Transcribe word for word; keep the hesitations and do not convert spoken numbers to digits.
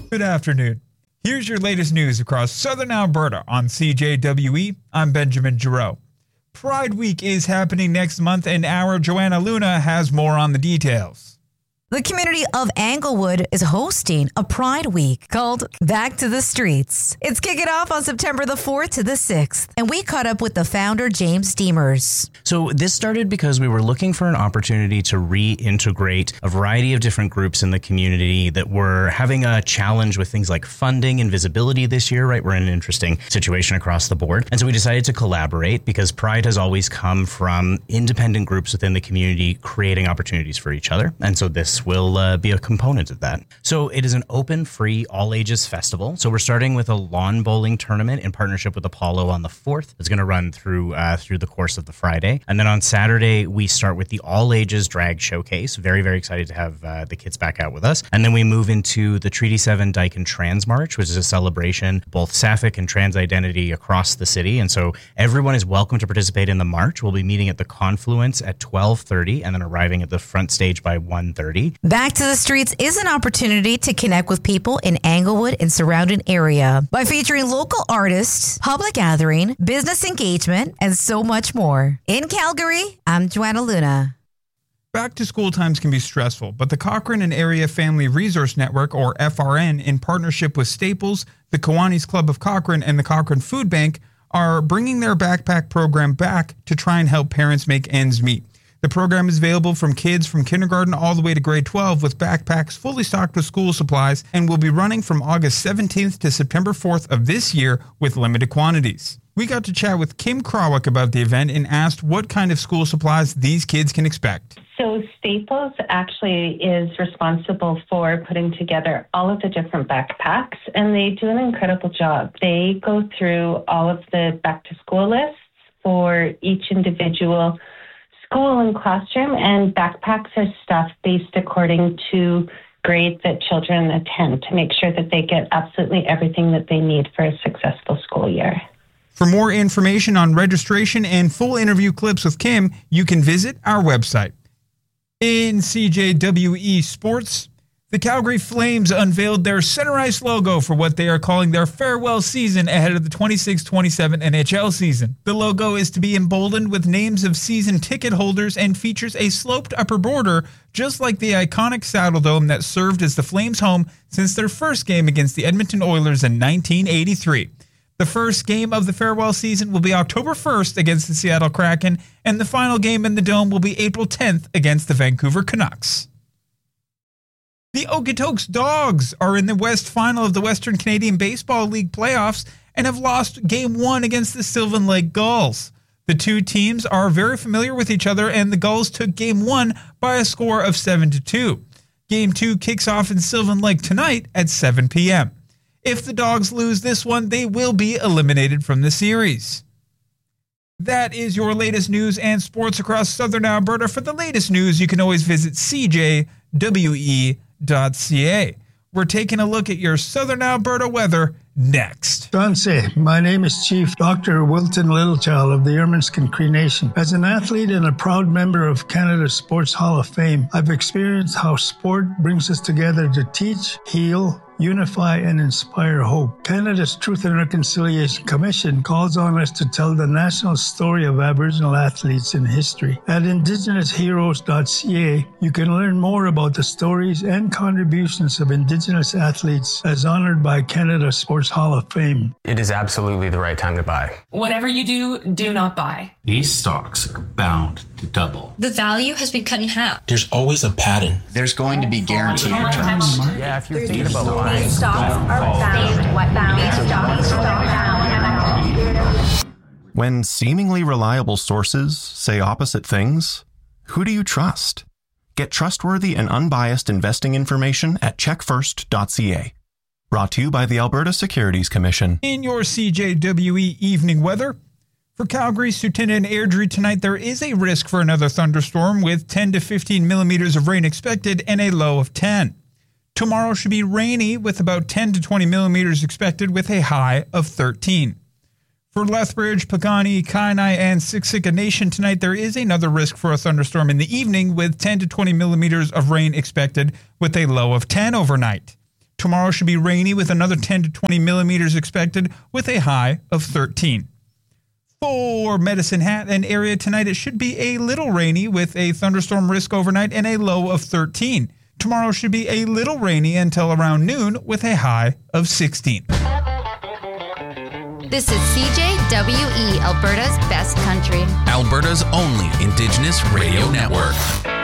Good afternoon. Here's your latest news across southern Alberta on C J W E. I'm Benjamin Giroux. Pride Week is happening next month, and our Joanna Luna has more on the details. The community of Englewood is hosting a Pride Week called Back to the Streets. It's kicking off on September the fourth to the sixth, and we caught up with the founder, James Demers. So this started because we were looking for an opportunity to reintegrate a variety of different groups in the community that were having a challenge with things like funding and visibility this year, right? We're in an interesting situation across the board. And so we decided to collaborate because Pride has always come from independent groups within the community creating opportunities for each other. And so this will uh, be a component of that. So it is an open, free, all-ages festival. So we're starting with a lawn bowling tournament in partnership with Apollo on the fourth. It's going to run through uh, through the course of the Friday. And then on Saturday, we start with the all-ages drag showcase. Very, very excited to have uh, the kids back out with us. And then we move into the Treaty seven Dyke and Trans March, which is a celebration both sapphic and trans identity across the city. And so everyone is welcome to participate in the march. We'll be meeting at the Confluence at twelve thirty and then arriving at the front stage by one thirty. Back to the Streets is an opportunity to connect with people in Englewood and surrounding area by featuring local artists, public gathering, business engagement, and so much more. In Calgary, I'm Joanna Luna. Back to school times can be stressful, but the Cochrane and Area Family Resource Network, or F R N, in partnership with Staples, the Kiwanis Club of Cochrane, and the Cochrane Food Bank, are bringing their backpack program back to try and help parents make ends meet. The program is available from kids from kindergarten all the way to grade twelve with backpacks fully stocked with school supplies and will be running from August seventeenth to September fourth of this year with limited quantities. We got to chat with Kim Krawick about the event and asked what kind of school supplies these kids can expect. So Staples actually is responsible for putting together all of the different backpacks, and they do an incredible job. They go through all of the back to school lists for each individual school and classroom, and backpacks are stuffed based according to grade that children attend to make sure that they get absolutely everything that they need for a successful school year. For more information on registration and full interview clips with Kim, you can visit our website. In C J W E Sports, the Calgary Flames unveiled their center ice logo for what they are calling their farewell season ahead of the twenty-six twenty-seven N H L season. The logo is to be emboldened with names of season ticket holders and features a sloped upper border, just like the iconic Saddle Dome that served as the Flames' home since their first game against the Edmonton Oilers in nineteen eighty-three. The first game of the farewell season will be October first against the Seattle Kraken, and the final game in the Dome will be April tenth against the Vancouver Canucks. The Okotoks Dogs are in the West Final of the Western Canadian Baseball League playoffs and have lost Game one against the Sylvan Lake Gulls. The two teams are very familiar with each other, and the Gulls took Game one by a score of seven to two. Game two kicks off in Sylvan Lake tonight at seven p.m. If the Dogs lose this one, they will be eliminated from the series. That is your latest news and sports across southern Alberta. For the latest news, you can always visit C J W E dot C A. We're taking a look at your southern Alberta weather next. Danse, my name is Chief Doctor Wilton Littlechild of the Ermineskin Cree Nation. As an athlete and a proud member of Canada's Sports Hall of Fame, I've experienced how sport brings us together to teach, heal, unify, and inspire hope. Canada's Truth and Reconciliation Commission calls on us to tell the national story of Aboriginal athletes in history. At indigenous heroes dot C A, you can learn more about the stories and contributions of Indigenous athletes as honored by Canada's Sports Hall of Fame. It is absolutely the right time to buy. Whatever you do, do not buy. These stocks are bound to double. The value has been cut in half. There's always a pattern. There's going to be guaranteed returns. Yeah, if you're thinking about buying. These stocks are bound. What bound? These stocks are bound. When seemingly reliable sources say opposite things, who do you trust? Get trustworthy and unbiased investing information at check first dot C A. Brought to you by the Alberta Securities Commission. In your C J W E evening weather, for Calgary, Sutina, and Airdrie tonight, there is a risk for another thunderstorm with ten to fifteen millimeters of rain expected and a low of ten. Tomorrow should be rainy with about ten to twenty millimeters expected with a high of thirteen. For Lethbridge, Pagani, Kainai, and Siksika Nation tonight, there is another risk for a thunderstorm in the evening with ten to twenty millimeters of rain expected with a low of ten overnight. Tomorrow should be rainy with another ten to twenty millimeters expected with a high of thirteen. For Medicine Hat and area tonight, it should be a little rainy with a thunderstorm risk overnight and a low of thirteen. Tomorrow should be a little rainy until around noon with a high of sixteen. This is C J W E, Alberta's best country. Alberta's only Indigenous radio network.